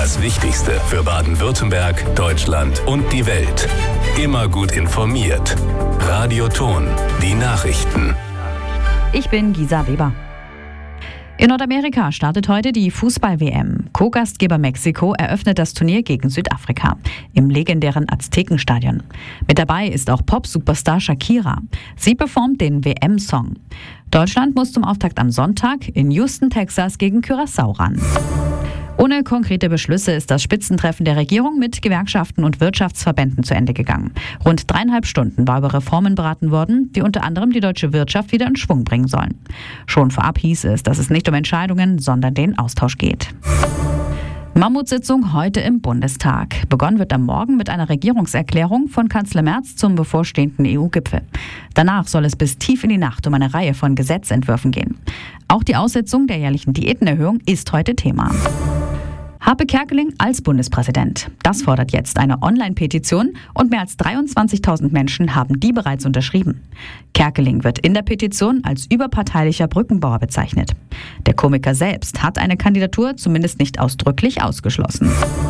Das Wichtigste für Baden-Württemberg, Deutschland und die Welt. Immer gut informiert. Radio Ton, die Nachrichten. Ich bin Gisa Weber. In Nordamerika startet heute die Fußball-WM. Co-Gastgeber Mexiko eröffnet das Turnier gegen Südafrika im legendären Aztekenstadion. Mit dabei ist auch Pop-Superstar Shakira. Sie performt den WM-Song. Deutschland muss zum Auftakt am Sonntag in Houston, Texas gegen Curaçao ran. Ohne konkrete Beschlüsse ist das Spitzentreffen der Regierung mit Gewerkschaften und Wirtschaftsverbänden zu Ende gegangen. Rund 3,5 Stunden war über Reformen beraten worden, die unter anderem die deutsche Wirtschaft wieder in Schwung bringen sollen. Schon vorab hieß es, dass es nicht um Entscheidungen, sondern den Austausch geht. Mammutsitzung heute im Bundestag. Begonnen wird am Morgen mit einer Regierungserklärung von Kanzler Merz zum bevorstehenden EU-Gipfel. Danach soll es bis tief in die Nacht um eine Reihe von Gesetzentwürfen gehen. Auch die Aussetzung der jährlichen Diätenerhöhung ist heute Thema. Harpe Kerkeling als Bundespräsident. Das fordert jetzt eine Online-Petition und mehr als 23.000 Menschen haben die bereits unterschrieben. Kerkeling wird in der Petition als überparteilicher Brückenbauer bezeichnet. Der Komiker selbst hat eine Kandidatur zumindest nicht ausdrücklich ausgeschlossen.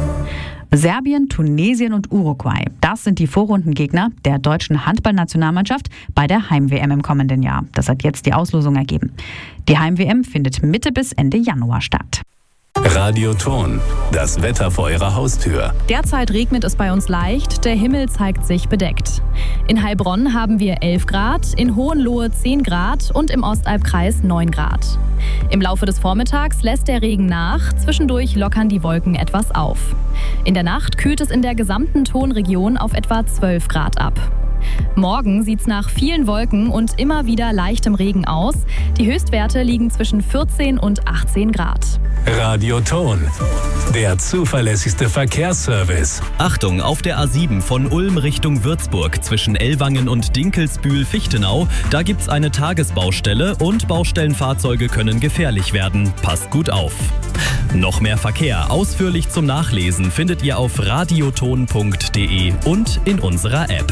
Serbien, Tunesien und Uruguay. Das sind die Vorrundengegner der deutschen Handballnationalmannschaft bei der Heim-WM im kommenden Jahr. Das hat jetzt die Auslosung ergeben. Die Heim-WM findet Mitte bis Ende Januar statt. Radio Ton, das Wetter vor Ihrer Haustür. Derzeit regnet es bei uns leicht, der Himmel zeigt sich bedeckt. In Heilbronn haben wir 11 Grad, in Hohenlohe 10 Grad und im Ostalbkreis 9 Grad. Im Laufe des Vormittags lässt der Regen nach, zwischendurch lockern die Wolken etwas auf. In der Nacht kühlt es in der gesamten Tonregion auf etwa 12 Grad ab. Morgen sieht's nach vielen Wolken und immer wieder leichtem Regen aus. Die Höchstwerte liegen zwischen 14 und 18 Grad. Radio Ton, der zuverlässigste Verkehrsservice. Achtung, auf der A7 von Ulm Richtung Würzburg zwischen Ellwangen und Dinkelsbühl-Fichtenau. Da gibt's eine Tagesbaustelle und Baustellenfahrzeuge können gefährlich werden. Passt gut auf. Noch mehr Verkehr ausführlich zum Nachlesen findet ihr auf radioton.de und in unserer App.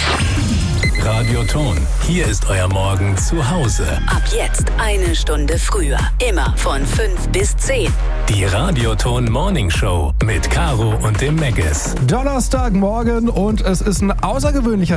Radio Ton, hier ist euer Morgen zu Hause. Ab jetzt 1 Stunde früher. Immer von 5 bis 10. Die Radio Ton Morning Show mit Caro und dem Megges. Donnerstagmorgen und es ist ein außergewöhnlicher